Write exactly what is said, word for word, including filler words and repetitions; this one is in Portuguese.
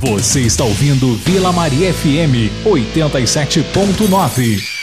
Você está ouvindo Vila Maria F M oitenta e sete ponto nove.